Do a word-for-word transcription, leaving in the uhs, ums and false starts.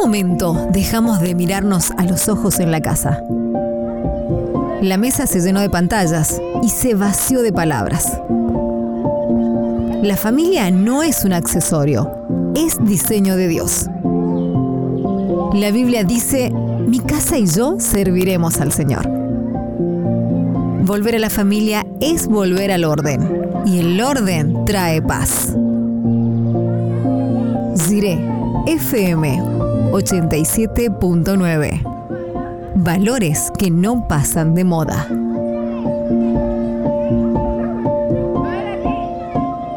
momento dejamos de mirarnos a los ojos en la casa? La mesa se llenó de pantallas y se vació de palabras. La familia no es un accesorio, es diseño de Dios. La Biblia dice: mi casa y yo serviremos al Señor. Volver a la familia es volver al orden, y el orden trae paz. Jiré F M ochenta y siete punto nueve. Valores que no pasan de moda.